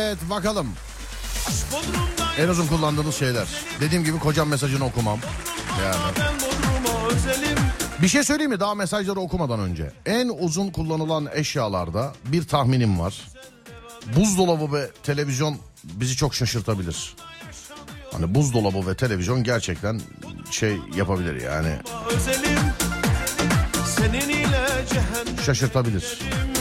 Evet bakalım. En uzun kullandığınız şeyler. Dediğim gibi kocam mesajını okumam. Yani. Bir şey söyleyeyim mi daha mesajları okumadan önce? En uzun kullanılan eşyalarda bir tahminim var. Buzdolabı ve televizyon bizi çok şaşırtabilir. Hani buzdolabı ve televizyon gerçekten şey yapabilir yani. Şaşırtabilir.